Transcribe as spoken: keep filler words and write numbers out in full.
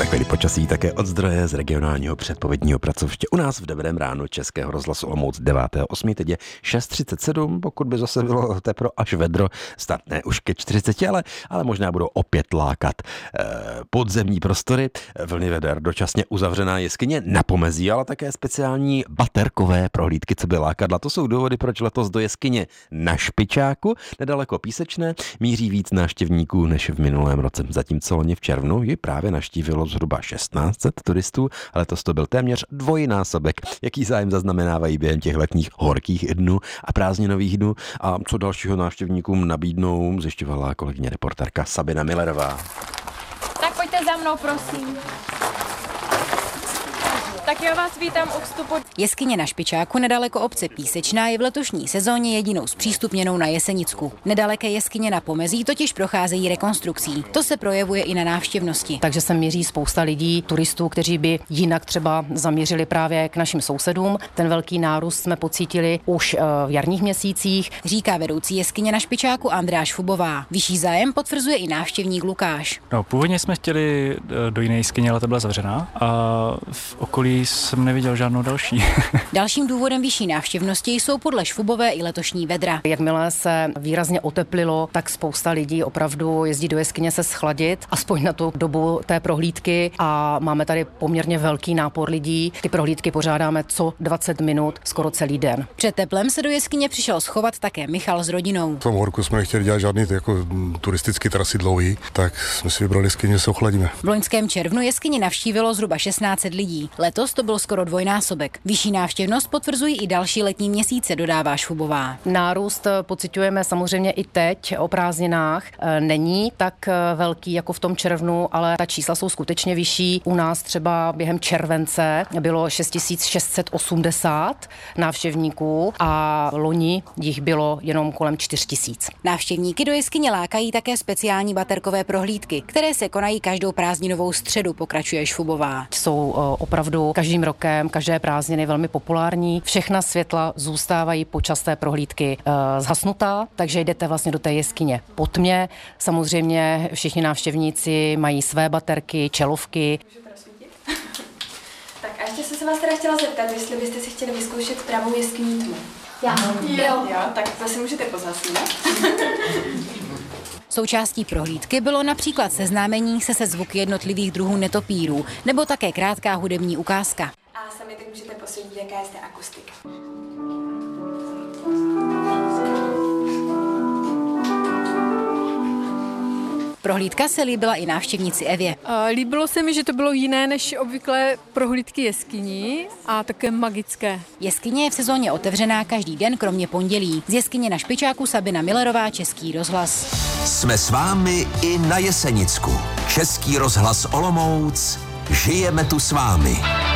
chvíli počasí také od zdroje z regionálního předpovědního pracoviště u nás v Dobrém ránu Českého rozhlasu Olomouc devátého osmého Teď je šest třicet sedm, pokud by zase bylo tepro až vedro, startné už ke čtyřiceti, ale, ale možná budou opět lákat eh, podzemní prostory. Vlny veder, dočasně uzavřená jeskyně na Pomezí, ale také speciální baterkové prohlídky, co by lákadla. To jsou důvody, proč letos do jeskyně na Špičáku, nedaleko Písečné, míří víc návštěvníků než v minulém roce. Zatímco loni v červnu ji právě navštívilo zhruba šestnáct set turistů, ale letos to byl téměř dvojnásobek. Jaký zájem zaznamenávají během těch letních horkých dnů a prázdninových dnů a co dalšího návštěvníkům nabídnou, zjišťovala kolegyně reportérka Sabina Millerová. Tak pojďte za mnou, prosím. Tak já vás vítám u vstupu. Jeskyně na Špičáku nedaleko obce Písečná je v letošní sezóně jedinou zpřístupněnou na Jesenicku. Nedaleké jeskyně na Pomezí totiž procházejí rekonstrukcí. To se projevuje i na návštěvnosti. Takže se měří spousta lidí, turistů, kteří by jinak třeba zamířili právě k našim sousedům. Ten velký nárůst jsme pocítili už v jarních měsících, říká vedoucí jeskyně na Špičáku Andreáš Fubová. Vyšší zájem potvrzuje i návštěvník Lukáš. No, původně jsme chtěli do jiné jeskyně, ale ta byla zavřená a v okolí jsem neviděl žádnou další. Dalším důvodem vyšší návštěvnosti jsou podle Šfubové i letošní vedra. Jakmile se výrazně oteplilo, tak spousta lidí opravdu jezdí do jeskyně se schladit, aspoň na tu dobu té prohlídky, a máme tady poměrně velký nápor lidí. Ty prohlídky pořádáme co dvacet minut, skoro celý den. Před teplem se do jeskyně přišel schovat také Michal s rodinou. V tom horku jsme nechtěli dělat žádný jako turistický trasy dlouhý, tak jsme si vybrali jeskyně, se ochladíme. V loňském červnu jeskyně navštívilo zhruba šestnáct set lidí. Letos to byl skoro dvojnásobek. Vyšší návštěvnost potvrzují i další letní měsíce, dodává Šfubová. Nárůst pociťujeme samozřejmě i teď o prázdninách. Není tak velký jako v tom červnu, ale ta čísla jsou skutečně vyšší. U nás třeba během července bylo šest tisíc šest set osmdesát návštěvníků a loni jich bylo jenom kolem čtyři tisíce. Návštěvníky do jeskyně lákají také speciální baterkové prohlídky, které se konají každou prázdninovou středu, pokračuje Šfubová. Jsou opravdu každým rokem, každé prázdniny velmi populární. Všechna světla zůstávají počas té prohlídky e, zhasnutá, takže jdete vlastně do té jeskyně po tmě. Samozřejmě všichni návštěvníci mají své baterky, čelovky. Tak a ještě jsem se vás teda chtěla zeptat, jestli byste si chtěli vyzkoušet pravou jeskyní tmu. Já. Jo. Jo, tak zase můžete pozasnít. Součástí prohlídky bylo například seznámení se se zvuky jednotlivých druhů netopírů, nebo také krátká hudební ukázka. A sami teď můžete posoudit, jaká je zde akustika. Prohlídka se líbila i návštěvníci Evě. Líbilo se mi, že to bylo jiné než obvyklé prohlídky jeskyní a také magické. Jeskyně je v sezóně otevřená každý den, kromě pondělí. Z jeskyně na Špičáku Sabina Millerová, Český rozhlas. Jsme s vámi i na Jesenicku. Český rozhlas Olomouc. Žijeme tu s vámi.